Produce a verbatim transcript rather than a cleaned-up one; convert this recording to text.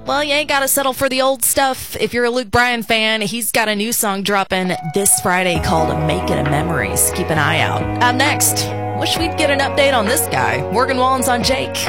Well, you ain't got to settle for the old stuff. If you're a Luke Bryan fan, he's got a new song dropping this Friday called Make It a Memories. Keep an eye out. Up next, wish we'd get an update on this guy. Morgan Wallen's on Jake.